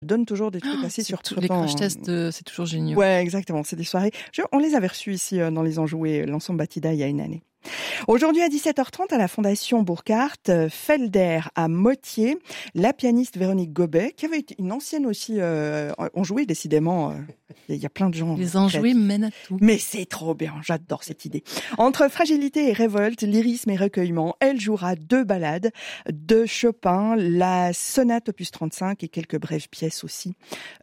donnent toujours des trucs assez surprenants. Les crash tests, c'est toujours génial. Ouais, exactement. C'est des soirées. On les avait reçus ici dans les Enjoués, l'ensemble Batida, il y a une année. Aujourd'hui à 17h30 à la Fondation Burckhardt, Felder à Motier, la pianiste Véronique Gobet, qui avait été une ancienne aussi Enjouée, décidément. Il y a plein de gens. Les Enjoués mènent à tout. Mais c'est trop bien, j'adore cette idée. Entre fragilité et révolte, lyrisme et recueillement, elle jouera 2 ballades de Chopin, la sonate opus 35 et quelques brèves pièces aussi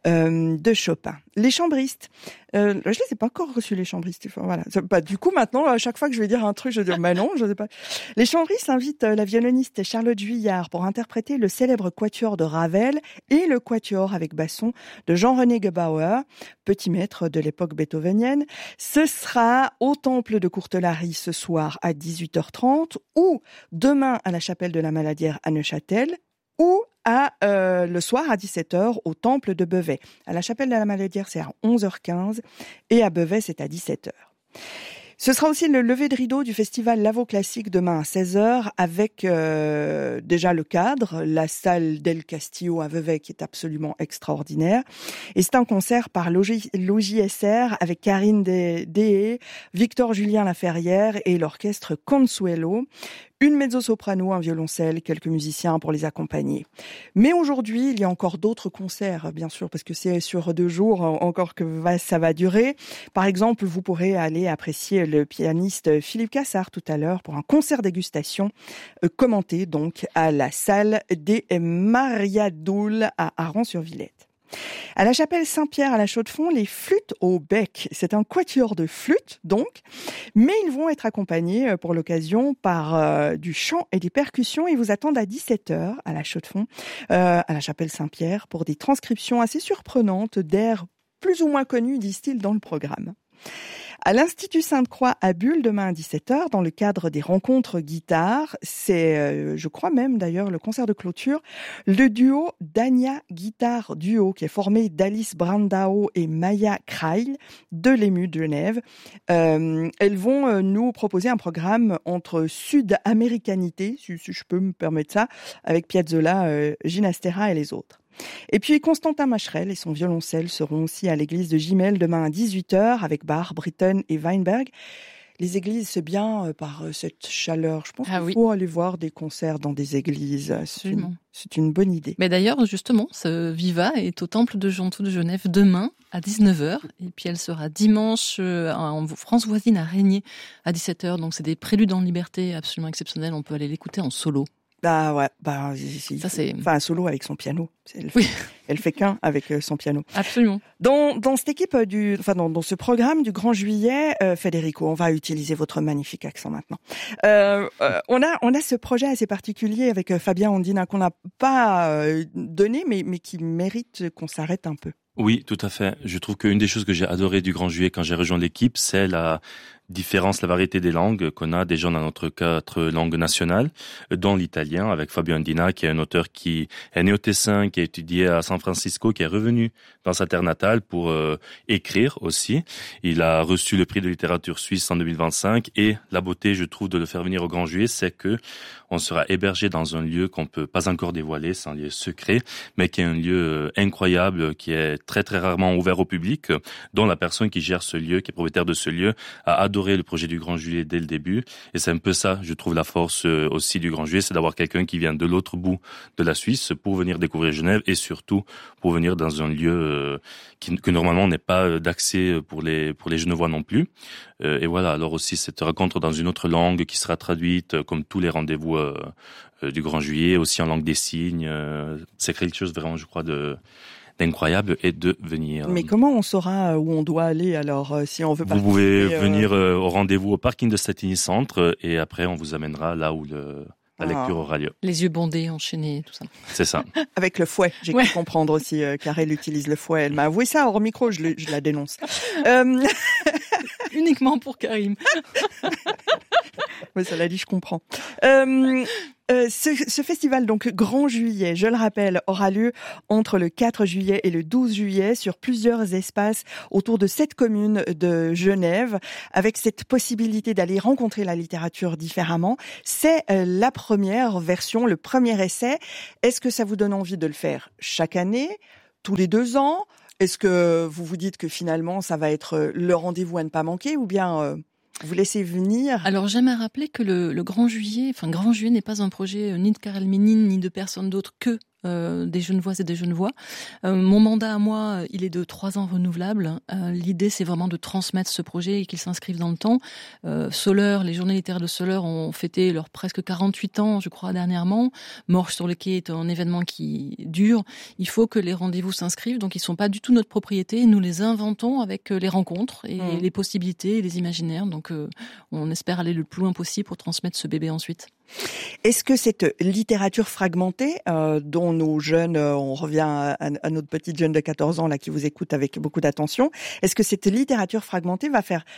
de Chopin. Les chambristes, je les ai pas encore reçus les chambristes. Enfin, voilà. Du coup maintenant, à chaque fois que je vais dire un truc, je vais dire bah non, je sais pas. Les chambristes invitent la violoniste Charlotte Juillard pour interpréter le célèbre quatuor de Ravel et le quatuor avec basson de Jean-René Gebauer, petit maître de l'époque beethovenienne. Ce sera au Temple de Courtelary ce soir à 18h30 ou demain à la Chapelle de la Maladière à Neuchâtel ou le soir à 17h au Temple de Beauvais. À la Chapelle de la Maladière, c'est à 11h15 et à Beauvais, c'est à 17h. Ce sera aussi le lever de rideau du festival Lavo Classique demain à 16h avec déjà le cadre, la salle d'El Castillo à Vevey qui est absolument extraordinaire. Et c'est un concert par l'OJSR avec Karine Deshaies, Victor Julien Laferrière et l'orchestre Consuelo. Une mezzo-soprano, un violoncelle, quelques musiciens pour les accompagner. Mais aujourd'hui, il y a encore d'autres concerts, bien sûr, parce que c'est sur 2 jours encore que ça va durer. Par exemple, vous pourrez aller apprécier le pianiste Philippe Cassard tout à l'heure pour un concert dégustation commenté donc à la salle des Mariadoules à Aron-sur-Villette. À la chapelle Saint-Pierre à la Chaux-de-Fonds, les flûtes au bec. C'est un quatuor de flûtes, donc, mais ils vont être accompagnés pour l'occasion par du chant et des percussions. Ils vous attendent à 17h à la Chaux-de-Fonds, à la chapelle Saint-Pierre, pour des transcriptions assez surprenantes d'airs plus ou moins connus, disent-ils, dans le programme. À l'Institut Sainte-Croix à Bulle, demain à 17h, dans le cadre des rencontres guitare, c'est, je crois même d'ailleurs, le concert de clôture, le duo Dania Guitare Duo, qui est formé d'Alice Brandao et Maya Kreil de l'EMU de Genève. Elles vont nous proposer un programme entre sud-américanité, si je peux me permettre ça, avec Piazzolla, Ginastera et les autres. Et puis Constantin Macherel et son violoncelle seront aussi à l'église de Gimel demain à 18h avec Bach, Britten et Weinberg. Les églises, c'est bien par cette chaleur. Je pense qu'il faut aller voir des concerts dans des églises. C'est une bonne idée. Mais d'ailleurs, justement, ce Viva est au Temple de Jantou de Genève demain à 19h. Et puis elle sera dimanche en France voisine à Régnier à 17h. Donc c'est des préludes en liberté absolument exceptionnels. On peut aller l'écouter en solo. Ah ouais, ça c'est un solo avec son piano. Elle fait qu'un avec son piano. Absolument. Dans cette équipe dans ce programme du Grand Juillet, Federico, on va utiliser votre magnifique accent maintenant. On a ce projet assez particulier avec Fabien Ondina qu'on n'a pas donné, mais qui mérite qu'on s'arrête un peu. Oui, tout à fait. Je trouve qu'une des choses que j'ai adoré du Grand Juillet quand j'ai rejoint l'équipe, c'est la différence, la variété des langues qu'on a déjà dans notre 4 langues nationales, dont l'italien avec Fabio Ondina, qui est un auteur qui est né au Tessin, qui a étudié à San Francisco, qui est revenu dans sa terre natale pour écrire aussi. Il a reçu le prix de littérature suisse en 2025 et la beauté, je trouve, de le faire venir au Grand Juillet, c'est que on sera hébergé dans un lieu qu'on peut pas encore dévoiler, c'est un lieu secret, mais qui est un lieu incroyable, qui est très très rarement ouvert au public, dont la personne qui gère ce lieu, qui est propriétaire de ce lieu, a adoré le projet du Grand Juillet dès le début. Et c'est un peu ça, je trouve, la force aussi du Grand Juillet, c'est d'avoir quelqu'un qui vient de l'autre bout de la Suisse pour venir découvrir Genève et surtout pour venir dans un lieu que normalement n'est pas d'accès pour les Genevois non plus. Et voilà, alors aussi cette rencontre dans une autre langue qui sera traduite comme tous les rendez-vous du Grand Juillet, aussi en langue des signes. C'est quelque chose vraiment, je crois, d'incroyable et de venir. Mais comment on saura où on doit aller alors si on veut participer? Vous pouvez venir au rendez-vous au parking de Statigny Centre et après on vous amènera là où la lecture aura lieu. Les yeux bandés, enchaînés, tout ça. C'est ça. Avec le fouet, j'ai pu comprendre aussi car elle utilise le fouet. Elle m'a avoué ça hors micro, je la dénonce. Uniquement pour Karim. Mais cela dit, je comprends. Ce festival, donc Grand Juillet, je le rappelle, aura lieu entre le 4 juillet et le 12 juillet sur plusieurs espaces autour de 7 communes de Genève, avec cette possibilité d'aller rencontrer la littérature différemment. C'est la première version, le premier essai. Est-ce que ça vous donne envie de le faire chaque année ? tous les 2 ans? Est-ce que vous vous dites que finalement ça va être le rendez-vous à ne pas manquer, ou bien vous laissez venir? Alors j'aime à rappeler que le Grand Juillet n'est pas un projet ni de Karel Ménine ni de personne d'autre que des Genevoises et des Genevois. Mon mandat à moi, il est de 3 ans renouvelable. L'idée, c'est vraiment de transmettre ce projet et qu'il s'inscrive dans le temps. Soleure, les journées littéraires de Soleure ont fêté leurs presque 48 ans, je crois, dernièrement. Morges sur le quai est un événement qui dure. Il faut que les rendez-vous s'inscrivent, donc ils sont pas du tout notre propriété. Nous les inventons avec les rencontres et les possibilités et les imaginaires. Donc on espère aller le plus loin possible pour transmettre ce bébé ensuite. Est-ce que cette littérature fragmentée dont nos jeunes, on revient à notre petite jeune de 14 ans là qui vous écoute avec beaucoup d'attention, est-ce que cette littérature fragmentée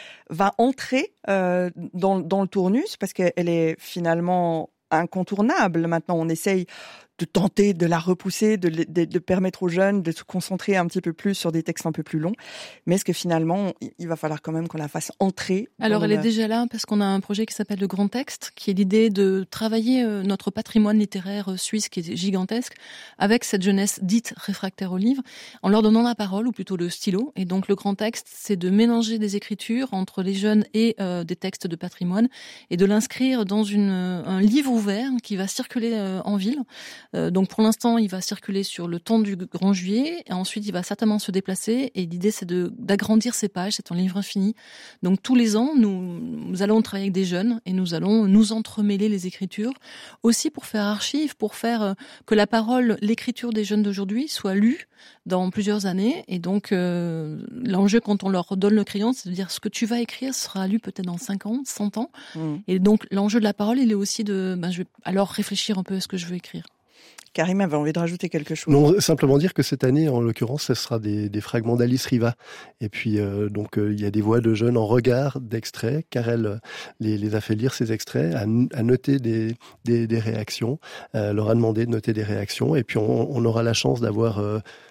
va entrer dans le tournus, parce qu'elle est finalement incontournable? Maintenant, on essaye de tenter de la repousser, de permettre aux jeunes de se concentrer un petit peu plus sur des textes un peu plus longs. Mais est-ce que finalement, il va falloir quand même qu'on la fasse entrer? Alors elle est déjà là, parce qu'on a un projet qui s'appelle le Grand Texte, qui est l'idée de travailler notre patrimoine littéraire suisse, qui est gigantesque, avec cette jeunesse dite réfractaire au livre, en leur donnant la parole, ou plutôt le stylo. Et donc le Grand Texte, c'est de mélanger des écritures entre les jeunes et des textes de patrimoine, et de l'inscrire dans un livre ouvert qui va circuler en ville. Donc pour l'instant, il va circuler sur le temps du Grand Juillet, et ensuite il va certainement se déplacer, et l'idée c'est d'agrandir ses pages, c'est un livre infini. Donc tous les ans, nous allons travailler avec des jeunes, et nous allons nous entremêler les écritures, aussi pour faire archive, pour faire que la parole, l'écriture des jeunes d'aujourd'hui soit lue dans plusieurs années. Et donc l'enjeu, quand on leur donne le crayon, c'est de dire ce que tu vas écrire sera lu peut-être dans 5 ans, 100 ans. Et donc l'enjeu de la parole, il est aussi je vais alors réfléchir un peu à ce que je veux écrire. Karim avait envie de rajouter quelque chose. Non, simplement dire que cette année, en l'occurrence, ce sera des fragments d'Alice Riva. Et puis, il y a des voix de jeunes en regard d'extraits. Karel les a fait lire ces extraits, a noté des réactions, leur a demandé de noter des réactions. Et puis, on aura la chance d'avoir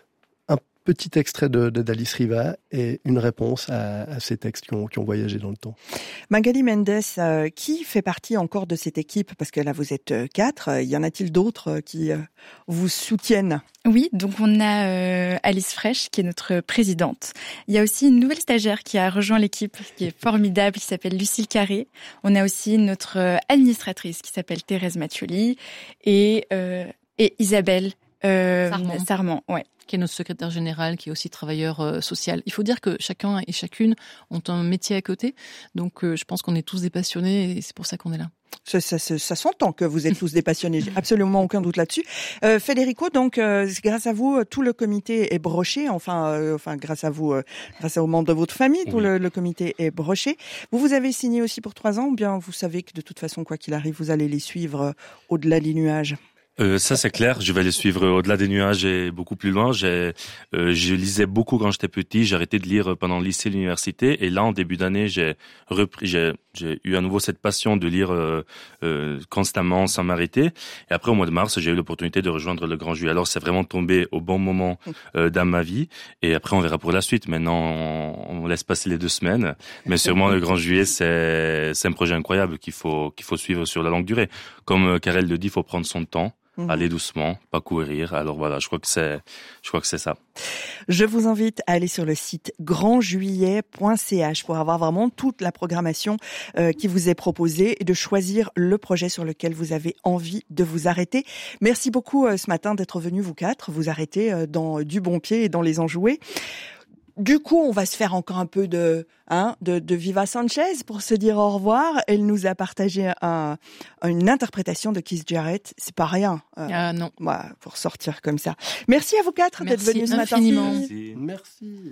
un petit extrait d'Alice Riva et une réponse à ces textes qui ont voyagé dans le temps. Magali Mendes, qui fait partie encore de cette équipe? Parce que là, vous êtes 4. Y en a-t-il d'autres qui vous soutiennent? Oui, donc on a Alice Fraîche, qui est notre présidente. Il y a aussi une nouvelle stagiaire qui a rejoint l'équipe, qui est formidable, qui s'appelle Lucille Carré. On a aussi notre administratrice, qui s'appelle Thérèse Mathioli, et Isabelle Sarment, ouais, qui est notre secrétaire général, qui est aussi travailleur social. Il faut dire que chacun et chacune ont un métier à côté, donc je pense qu'on est tous des passionnés, et c'est pour ça qu'on est là. Ça s'entend que vous êtes tous des passionnés, j'ai absolument aucun doute là-dessus. Federico, donc grâce à vous, tout le comité est broché, enfin grâce à vous, grâce aux membres de votre famille, tout le comité est broché. Vous avez signé aussi pour 3 ans, ou bien vous savez que de toute façon, quoi qu'il arrive, vous allez les suivre au-delà des nuages? Ça c'est clair, je vais les suivre au-delà des nuages et beaucoup plus loin. Je lisais beaucoup quand j'étais petit, j'ai arrêté de lire pendant le lycée et l'université, et là en début d'année j'ai eu à nouveau cette passion de lire constamment sans m'arrêter. Et après au mois de mars, j'ai eu l'opportunité de rejoindre le Grand Juillet. Alors c'est vraiment tombé au bon moment dans ma vie, et après on verra pour la suite. Maintenant on laisse passer les 2 semaines, mais sûrement le Grand Juillet c'est un projet incroyable qu'il faut suivre sur la longue durée. Comme Karel le dit, il faut prendre son temps. Aller doucement, pas courir. Alors voilà, je crois que c'est ça. Je vous invite à aller sur le site grandjuillet.ch pour avoir vraiment toute la programmation qui vous est proposée, et de choisir le projet sur lequel vous avez envie de vous arrêter. Merci beaucoup ce matin d'être venus, vous 4, vous arrêter dans du bon pied et dans les enjoués. Du coup, on va se faire encore un peu de Viva Sanchez pour se dire au revoir. Elle nous a partagé une interprétation de Keith Jarrett. C'est pas rien. Non. Pour sortir comme ça. Merci à vous 4 d'être venus ce matin. Merci.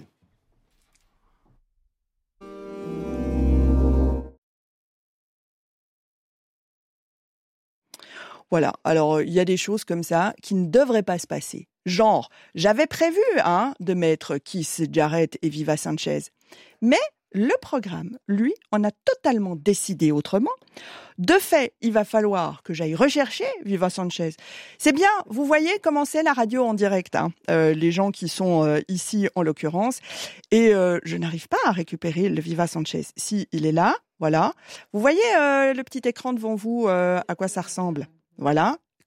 Voilà. Alors, il y a des choses comme ça qui ne devraient pas se passer. Genre, j'avais prévu de mettre Keith Jarrett et Viva Sanchez. Mais le programme, lui, en a totalement décidé autrement. De fait, il va falloir que j'aille rechercher Viva Sanchez. C'est bien, vous voyez comment c'est la radio en direct, les gens qui sont ici en l'occurrence. Et je n'arrive pas à récupérer le Viva Sanchez. Si, il est là, voilà. Vous voyez le petit écran devant vous, à quoi ça ressemble? Voilà.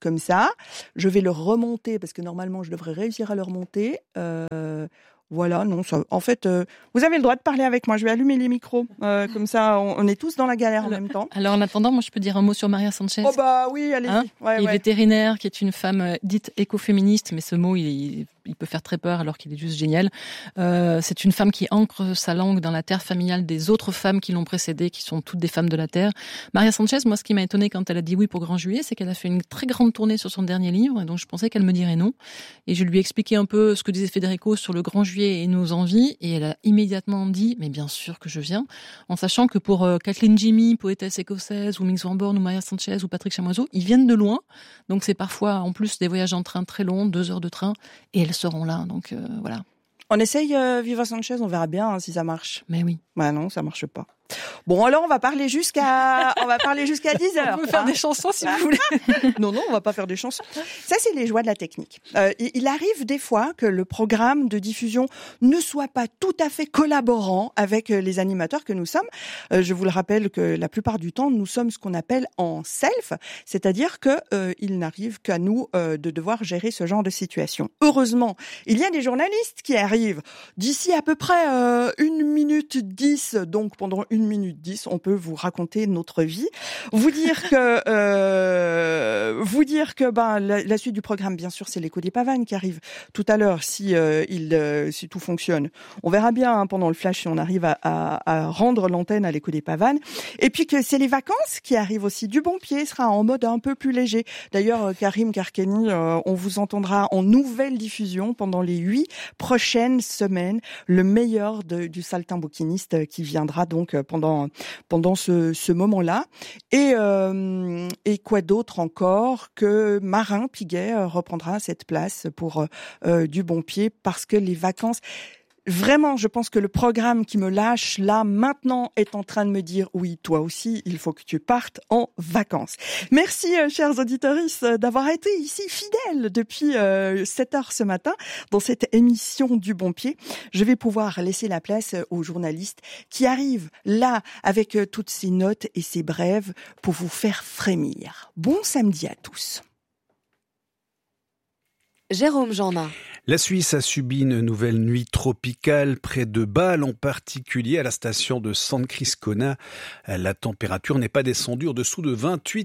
comme ça. Je vais le remonter parce que normalement je devrais réussir à le remonter. Voilà, non, ça, en fait, vous avez le droit de parler avec moi. Je vais allumer les micros, comme ça, on est tous dans la galère en même temps. Alors, en attendant, moi, je peux dire un mot sur Maria Sanchez. Oh bah oui, allez-y. Qui est vétérinaire, qui est une femme dite écoféministe, mais ce mot, il peut faire très peur alors qu'il est juste génial. C'est une femme qui ancre sa langue dans la terre familiale des autres femmes qui l'ont précédée, qui sont toutes des femmes de la terre. Maria Sanchez, moi, ce qui m'a étonnée quand elle a dit oui pour Grand Juillet, c'est qu'elle a fait une très grande tournée sur son dernier livre, et donc je pensais qu'elle me dirait non. Et je lui ai expliqué un peu ce que disait Federico sur le Grand Juillet et nos envies, et elle a immédiatement dit, mais bien sûr que je viens, en sachant que pour Kathleen Jimmy, poétesse écossaise, ou Mix Warburn, ou Maria Sanchez, ou Patrick Chamoiseau, ils viennent de loin, donc c'est parfois en plus des voyages en train très longs, 2 heures de train, et elles seront là, donc voilà. On essaye Viva Sanchez, on verra bien si ça marche. Mais oui. Bah non, ça marche pas. Bon, alors on va parler jusqu'à 10h. On peut faire des chansons si vous voulez. Non, on va pas faire des chansons. Ça, c'est les joies de la technique. Il arrive des fois que le programme de diffusion ne soit pas tout à fait collaborant avec les animateurs que nous sommes. Je vous le rappelle que la plupart du temps, nous sommes ce qu'on appelle en self, c'est-à-dire que il n'arrive qu'à nous de devoir gérer ce genre de situation. Heureusement, il y a des journalistes qui arrivent d'ici à peu près 1 minute 10, donc pendant 1 minute 10, on peut vous raconter notre vie, vous dire que la suite du programme, bien sûr, c'est l'écho des pavanes qui arrive tout à l'heure si tout fonctionne. On verra bien pendant le flash si on arrive à rendre l'antenne à l'écho des pavanes. Et puis que c'est les vacances qui arrivent aussi. Du bon pied sera en mode un peu plus léger. D'ailleurs, Karim Karkeni, on vous entendra en nouvelle diffusion pendant les 8 prochaines semaines, le meilleur du saltimbanquiniste qui viendra donc pendant ce moment-là. Et quoi d'autre encore que Marin Piguet reprendra cette place pour du bon pied parce que les vacances... Vraiment, je pense que le programme qui me lâche là maintenant est en train de me dire oui, toi aussi, il faut que tu partes en vacances. Merci, chers auditeurs, d'avoir été ici fidèles depuis 7h ce matin dans cette émission du Bon Pied. Je vais pouvoir laisser la place aux journalistes qui arrivent là avec toutes ces notes et ces brèves pour vous faire frémir. Bon samedi à tous. Jérôme Jeannin. La Suisse a subi une nouvelle nuit tropicale près de Bâle, en particulier à la station de San Criscona. La température n'est pas descendue au-dessous de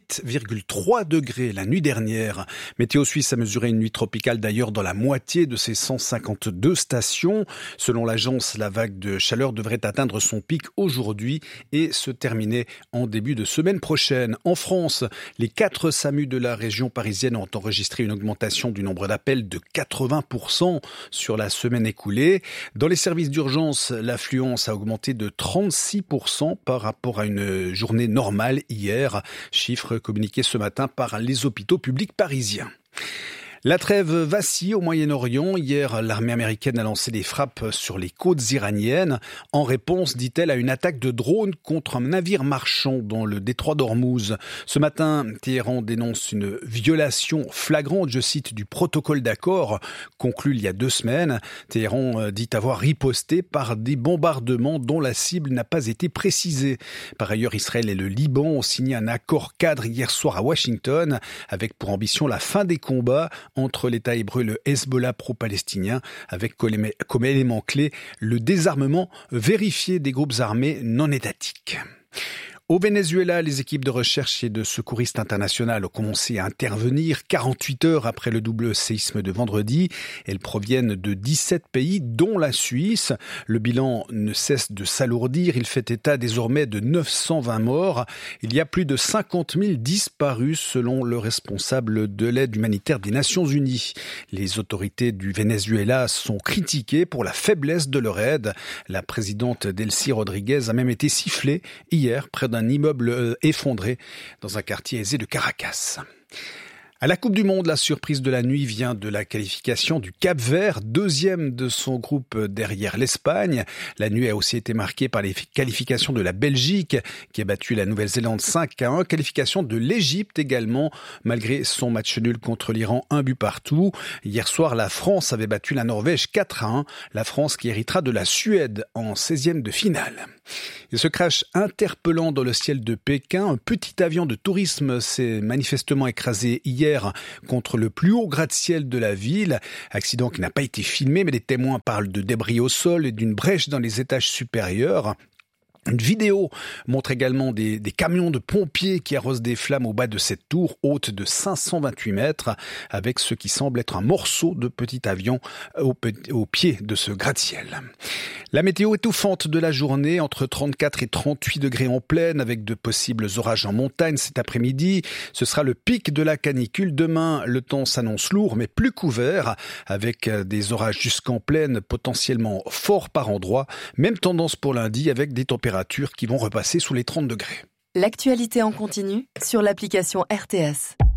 28,3 degrés la nuit dernière. Météo Suisse a mesuré une nuit tropicale d'ailleurs dans la moitié de ses 152 stations. Selon l'agence, la vague de chaleur devrait atteindre son pic aujourd'hui et se terminer en début de semaine prochaine. En France, les 4 SAMU de la région parisienne ont enregistré une augmentation du nombre d'appels de 80% sur la semaine écoulée. Dans les services d'urgence, l'affluence a augmenté de 36% par rapport à une journée normale hier, chiffre communiqué ce matin par les hôpitaux publics parisiens. La trêve vacille au Moyen-Orient. Hier, l'armée américaine a lancé des frappes sur les côtes iraniennes en réponse, dit-elle, à une attaque de drone contre un navire marchand dans le détroit d'Ormuz. Ce matin, Téhéran dénonce une violation flagrante, je cite, du protocole d'accord conclu il y a 2 semaines. Téhéran dit avoir riposté par des bombardements dont la cible n'a pas été précisée. Par ailleurs, Israël et le Liban ont signé un accord cadre hier soir à Washington avec pour ambition la fin des combats entre l'État hébreu et le Hezbollah pro-palestinien, avec comme élément clé le désarmement vérifié des groupes armés non étatiques. Au Venezuela, les équipes de recherche et de secouristes internationales ont commencé à intervenir 48 heures après le double séisme de vendredi. Elles proviennent de 17 pays, dont la Suisse. Le bilan ne cesse de s'alourdir. Il fait état désormais de 920 morts. Il y a plus de 50 000 disparus, selon le responsable de l'aide humanitaire des Nations Unies. Les autorités du Venezuela sont critiquées pour la faiblesse de leur aide. La présidente Delcy Rodriguez a même été sifflée hier près d'un immeuble effondré dans un quartier aisé de Caracas. À la Coupe du Monde, la surprise de la nuit vient de la qualification du Cap-Vert, 2e de son groupe derrière l'Espagne. La nuit a aussi été marquée par les qualifications de la Belgique, qui a battu la Nouvelle-Zélande 5-1. Qualification de l'Égypte également, malgré son match nul contre l'Iran, 1 but partout. Hier soir, la France avait battu la Norvège 4-1. La France qui héritera de la Suède en 16e de finale. Et ce crash interpellant dans le ciel de Pékin, un petit avion de tourisme s'est manifestement écrasé hier hier contre le plus haut gratte-ciel de la ville. Accident qui n'a pas été filmé, mais les témoins parlent de débris au sol et d'une brèche dans les étages supérieurs. Une vidéo montre également des camions de pompiers qui arrosent des flammes au bas de cette tour haute de 528 mètres avec ce qui semble être un morceau de petit avion au pied de ce gratte-ciel. La météo étouffante de la journée, entre 34 et 38 degrés en plaine avec de possibles orages en montagne cet après-midi. Ce sera le pic de la canicule. Demain, le temps s'annonce lourd mais plus couvert avec des orages jusqu'en plaine potentiellement forts par endroits. Même tendance pour lundi avec des températures qui vont repasser sous les 30 degrés. L'actualité en continu sur l'application RTS.